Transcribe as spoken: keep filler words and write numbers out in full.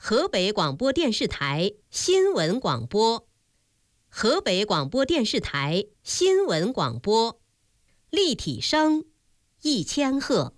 河北广播电视台新闻广播，河北广播电视台新闻广播，立体声一千赫。